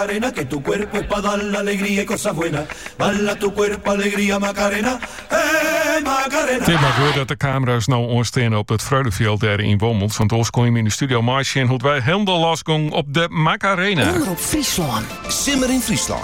Macarena, que tu cuerpo es para dar la alegría y cosas buenas. Bala tu cuerpo, alegría, Macarena. Macarena. Het is maar goed dat de camera's nou ontstaan op het Vreugdeveld daar in Wommels. Want ons kon je in de studio maaien hoe wij helemaal losgong op de Macarena. Onder op Friesland. Simmer in Friesland.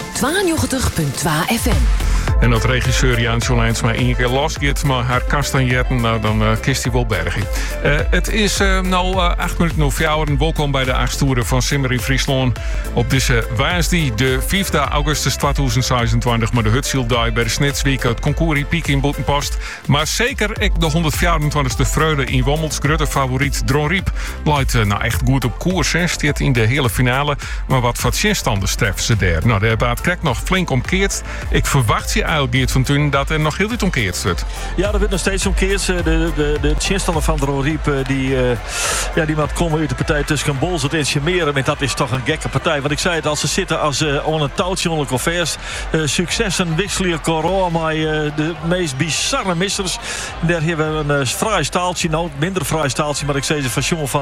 92.2 FM. En dat regisseur Jan Jolijns maar één keer losgeeft, maar haar kastanjetten, nou dan kist hij wel bergen. Het is nou 8 minuten over 4. Welkom bij de 8 toeren van Simmer in Friesland. Op deze woensdag, de 5 augustus 2026, maar de Hutzieldag bij de Snitsweek, het concours Piek in Boetenpost. Maar zeker ik de 124e Freude in Wommels, grote favoriet Dron Riep. Blijft nou echt goed op koers, hè. Staat in de hele finale. Maar wat zinstanders treffen ze daar. Nou, de baat krijgt nog flink omkeerd. Ik verwacht je Geert van Toen dat er nog heel dit omkeerd wordt. Ja, er wordt nog steeds omkeerd. De zinstander van Dron Riep die maakt komen uit de partij tussen Bolzert en Chimeren. En dat is toch een gekke partij. Want ik zei het, als ze zitten als on een touwtje onder convers. Successen wisselen corona maar de meest bizarre missers. Daar hebben we een fraai staaltje. Nou, minder fraai staaltje, maar ik zei ze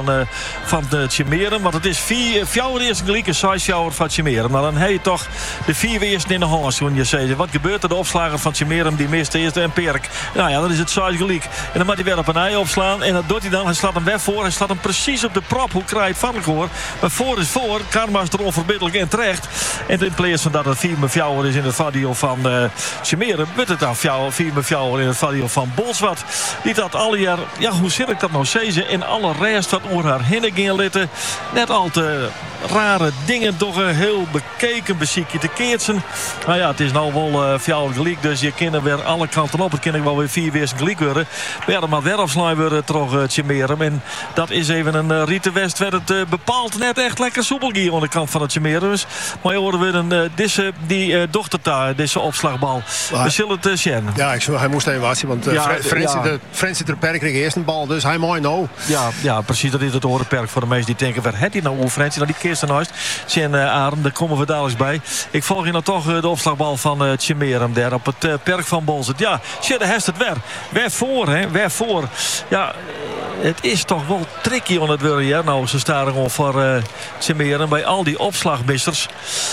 van Chimeren. Want het is 4 eerste gelijk en 6 van Chimeren. Maar dan heb je toch de 4 eerste in de hand. Je zei, wat gebeurt er? De opslager van Chimeren die mist eerst en Perk. Nou ja, dan is het 6 gelijk. En dan moet hij weer op een ei opslaan. En dat doet hij dan. Hij slaat hem weg voor. Hij slaat hem precies op de prop. Hoe krijgt het Varkenoor? Maar voor is voor. Karma is er onverbiddelijk en terecht. En in plaats van dat het 4 is in het vadio van Chimeren, wordt het dan 4 in het vadio van Bolsward. Die dat alle jaar, ja, hoe zit ik dat nou zeggen? En alle rest wat over haar heen gaan litten. Net al te rare dingen, toch een heel bekeken beziekje te keertsen. Nou ja, het is nou wel 4 gelijk, dus je kan er weer alle kanten op. Het kan ik wel weer 4 weer gelijk worden. Maar weer opslaan worden toch Chimeren. En dat is even een Riete West werd het bepaald net echt lekker soepel hier aan de kant van het Chimeren. Maar je hoorde weer die dochtertaar, deze opslagbal. We zullen het zien. Ja, hij moest even wachten, want Frans zit er per kreeg eerst een bal, dus hij mooi nou. Ja, precies, dat is het orenperk voor de mensen die denken, waar heeft hij nou over Frans? Nou, die keerst naast. Zijn Arend, daar komen we dadelijk bij. Ik volg hier nou toch de opslagbal van Chimeren daar op het perk van Bolzert. Ja, shit, daar heeft het weer. Weer voor, hè? Weer voor. Ja, het is toch wel tricky om het weer hier. Nou, ze staan gewoon voor Chimeren bij al die opslagmissers.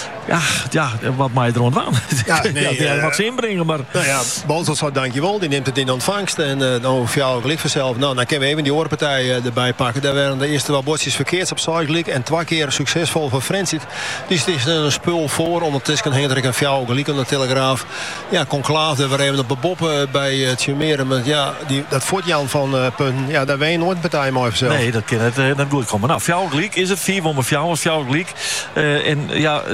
Ja, wat mij er aan. Wat ze inbrengen, maar... Nou ja, Bolzert zou dankjewel. Die neemt het in ontvangst. En nou, voor jou gelijk vanzelf. Nou, dan kunnen we even die oorpartij erbij pakken. Daar waren de eerste wat bordjes verkeerd op Zuidelijk. En 2 keer succesvol voor Frans. Dus het is een spul voor. Ondertussen hing er een jou gelijk aan de Telegraaf. Ja, Conclave, we even op de boppen bij Chimeren. Maar ja, dat voortjan van punten. Ja, daar weet je nooit een partij mooi vanzelf. Nee, dat kan het dan goed komen. Nou, jou gelijk is het 4 voor jou gelijk. En ja,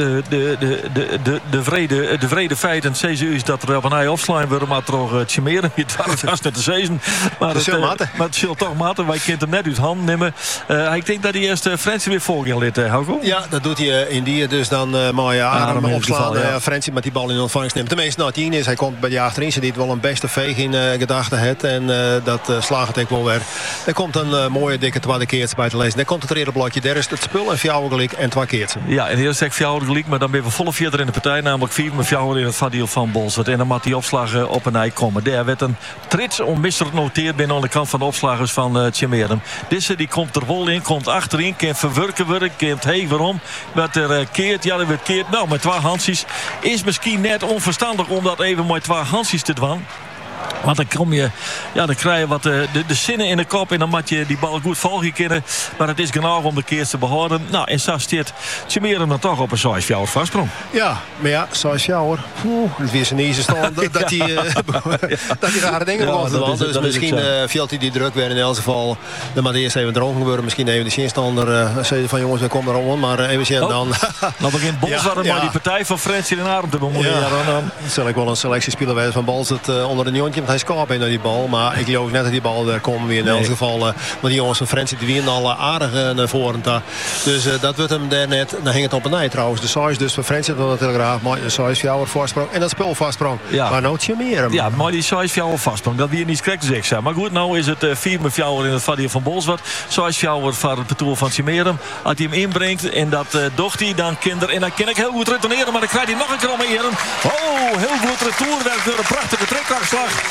de vrede feit en CCU is dat er op een ei opslaan worden, maar toch Chimeren. Het was net te zezen. Maar het zal toch matten. Wij kunnen hem net uit hand nemen. Ik denk dat hij eerst Frans weer voor gaan litten, Hauko. Ja, dat doet hij in die. Dus dan mooie arm opslaan. Frans met die bal in ontvangst neemt. Tenminste, nou, 10 is. Hij komt bij die achterin. Ze die het wel een beste veeg in gedachten heeft. En dat slaagt het ook wel weer. Er komt een mooie dikke tweede keertje bij te lezen. Daar komt het rede blokje. Daar is het spul en fjouwer gelijk en 2 keertje. Ja, en eerst zeg fjouwer gelijk, maar dan ben we volle 4 in de partij. Namelijk 4 met fjouwer in het vadio van Bolzert. En dan moet die opslag op een ei komen. Daar werd een trits onmisselijk noteerd binnen aan de kant van de opslagers van Chimeren. Deze die komt er wel in, komt achterin, kan verwerken worden, kent waarom. Wat er keert, ja, dat wordt keert. Nou, met 2 handjes is misschien net onverstandig om dat even met 2 handjes te doen. Want dan krijg je wat de zinnen in de kop en dan moet je die bal goed volgen kunnen. Maar het is genoeg om de keer te behouden. Nou, en zo staat Chimeren dan toch op een 6 fjouwer vastsprong. Ja, maar ja, 6 fjouwer. Het weer zijn eerste stand dat hij rare dingen begon. Dus misschien viel hij die druk weer in elk geval. Dan moet eerst even dronken worden. Misschien even de zinstander zeggen van jongens, we komen erom. Maar even zien dan. Dan begint Bolzert maar die partij van Frans in Arend te bemoeien. Ja, dan zal ik wel een selectiespeler wezen van Bolzert onder de Jontje. Want hij scoort naar die bal. Maar ik geloof net dat die bal er komt weer in elk geval. Maar die jongens van Frans die winnen al aardig naar voren. Dus dat wordt hem daar net. Dan ging het op een ei trouwens. De size dus van Frans van de Telegraaf. Maar de size fjouwer vastsprong. En dat spul vastsprong. Ja. Maar nooit meer. Ja, maar die size fjouwer vastsprong. Dat weer niet correct zeggen. Maar goed, nou is het 4 met fjouwer in het vadio van Bolzwart. Size fjouwer van het patoel van Chimeren. Als hij hem inbrengt en dat docht hij dan kinder. En dan kan ik heel goed retourneren. Maar dan krijgt hij nog een keer om eren. Oh, heel goed retourwerk door een prachtige trekkrachtslag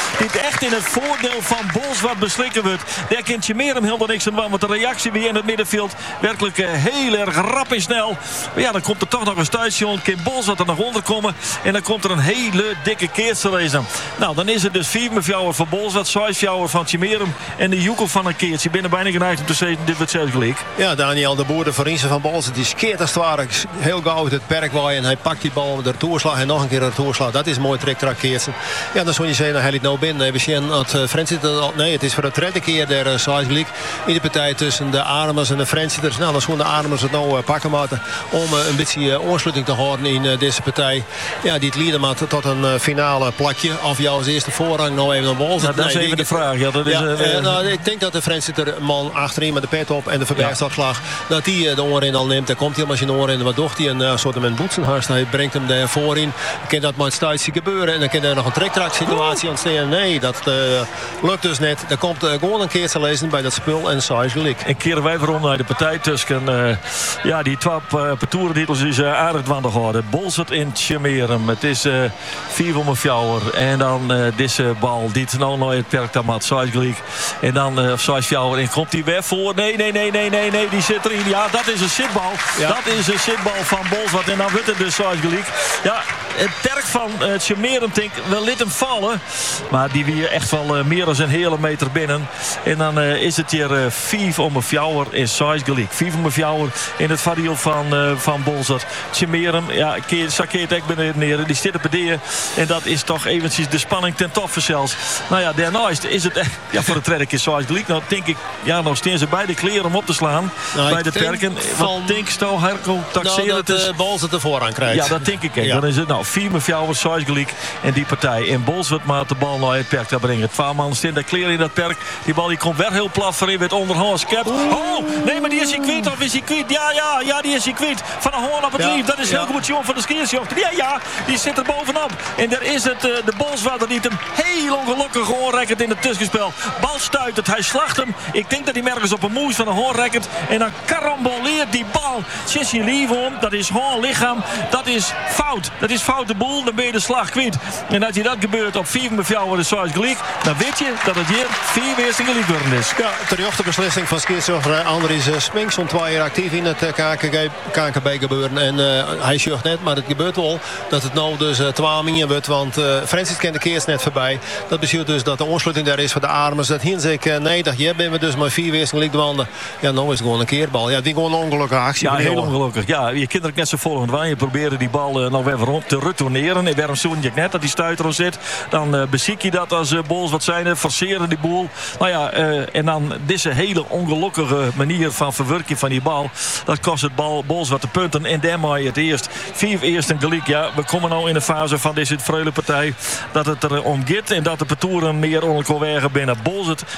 die echt in het voordeel van Bolsward beslikken wordt. Daar kent je meer hem helemaal niks aan doen. Want de reactie weer in het middenveld werkelijk heel erg rap en snel. Maar ja, dan komt er toch nog een stuitje. Kan Bolsward er nog onder komen. En dan komt er een hele dikke keertje. Nou, dan is het dus 4 mevrouw van Bolsward, 6 van Tjemerum en de Joekel van een keertje. Binnen bijna geneigd om te zeggen, dit wordt zelfs gelijk. Ja, Daniel de Boer, de Verriense van Bolsward, die skeert als het ware heel gauw uit het perk waaien. En hij pakt die bal met de retourslag en nog een keer een retourslag. Dat is een mooi trick-track keertje. Ja, dan zou je zeggen, hij liet nou binnen. We zien dat nee, het is voor de tweede keer der gelijk in de partij tussen de Armers en de Friendsitters. Nou, dan zullen de Armers het nou pakken moeten om een beetje oorsluiting te houden in deze partij. Ja, die het leiden maar tot een finale plakje. Of jou als eerste voorrang nou even een bal. Nou, dat is even de vraag. Ja, dat is, nou, ik denk dat de Friendsitter man achterin met de pet op en de Verbergstadslag, dat die de oren al neemt. Dan komt hij als je de oren wat docht hij een soort met boetsenhast. Hij brengt hem daar voorin. Dan kan dat maar stuitje gebeuren. En dan kan er nog een trektrack situatie ontstaan. Nee, dat lukt dus net. Er komt gewoon een keer te lezen bij dat spul en saai gelijk. En keren wij weer om naar de partij tussen die 2 partoerentitels is aardig wandig geworden. Bolsward in Tjemerum. Het is 4 om een fjouwer. En dan deze bal die het nou het perk dan maat saai gelijk. En dan saai fjouwer en komt hij weer voor. Nee, die zit erin. Ja, dat is een zitbal. Ja. Dat is een zitbal van Bolsward. En dan wordt het dus saai gelijk. Ja, het perk van Tjemerum denk wel liet hem vallen. Maar die weer echt wel meer dan een hele meter binnen. En dan is het hier 4 om een fjouwer in saai gelijk. 4 om een fjouwer in het vario van Bolsward. Tjemerum, ja, sakeert echt beneden. Die zit op het deer. En dat is toch eventjes de spanning ten toffe zelfs. Nou ja, daarnaast is het echt voor de tweede keer saai gelijk. Nou denk ik, ja, nou staan ze bij de kleren om op te slaan. Nou, bij de perken. Wat denk je nou, Herco, taxeren dat Bolsward de voorrang krijgt. Ja, dat denk ik. Ja. Dan is het 4 mevrouw saai gelijk. En die partij. En Bolsward maakt de bal naar het perk te brengen. 2 man staan de kleren in dat perk. Die bal die komt weer heel plat voorin. Werd onderhands kept. Oh, nee, maar die is hij kwijt. Of is hij kwijt? Ja, die is hij kwijt. Van de hoorn op het lief. Dat is heel goed, jongen, van de skiersjochter. Ja, die zit er bovenop. En daar is het de Bolsward die hem heel ongelukkig hoorrekkert in het tussenspel. Bal stuit het, hij slacht hem. Ik denk dat hij merkens op een moes van een hoorrekkert. En dan karamboleert die bal. Sissy Liefhoorn, dat is hoorlichaam. Dat is fout. Dat is fout de boel. Dan ben je de slag kwijt. En als je dat gebeurt op 4 mevrouw de Saus gelijk, dan weet je dat het hier 4 weerste gelijk worden is. Ja, ter beslissing van skiersjochter Andries Spinks stond 2 jaar actief in het KNKB gebeuren. En hij zegt net, maar het gebeurt wel dat het nou dus 12 minuten wordt. Want Francis kent de keers net voorbij. Dat betekent dus dat de ontsluiting daar is voor de Armers. Dat hier zeg ik, nee, dat hier ben we dus maar 4 weerste gelijk wanden. Ja, nou is het gewoon een keerbal. Ja, die gewoon een ongelukkige actie. Ja, heel ongelukkig. Ja, je kinderen net zo volgend waar. Je probeerde die bal nog weer rond te retourneren. En waarom zoen je net dat die stuiter er zit. Dan beziek je dat als Bols wat zijn. Forceren die boel. Nou ja, en dan deze hele ongelukkige manier van verwerking van die bal. Dat kost het Bols wat de punten. En daarmee het eerst 4 eerst een gelijk. Ja, we komen nou in de fase van deze vreule partij. Dat het er om gaat. En dat de partouren meer onder wegen binnen. Bols het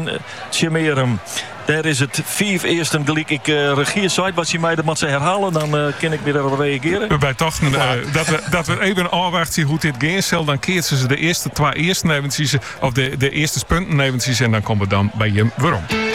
Tjemerum. Daar is het 4 eerst een gelijk. Ik regeer site wat je mij dat ze herhalen. Dan kan ik weer erop reageren. Bij toch dat we even afwachten hoe dit gaat. Dan keert ze de eerste 2 eerste nevens. Of de eerste punten nevens. En dan komen we dan bij je waarom.